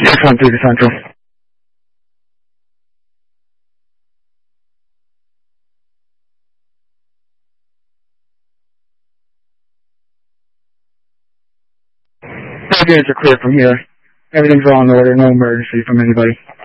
613 to Central. All units are clear from here. Everything's all in order, no emergency from anybody.